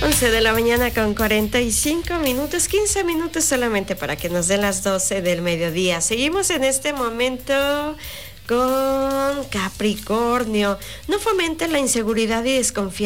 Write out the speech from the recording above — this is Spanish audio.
11 de la mañana con 45 minutos, 15 minutos solamente para que nos den las 12 del mediodía. Seguimos en este momento con Capricornio. No fomente la inseguridad y desconfianza